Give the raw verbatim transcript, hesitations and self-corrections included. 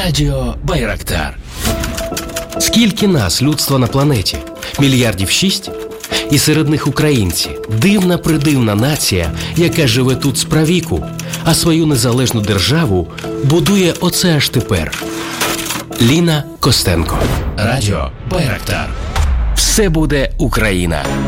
Радіо Байрактар. Скільки нас, людства на планеті? Мільярдів шість? І серед них українці. Дивна-придивна нація, яка живе тут справіку, а свою незалежну державу будує оце аж тепер. Ліна Костенко. Радіо Байрактар. Все буде Україна.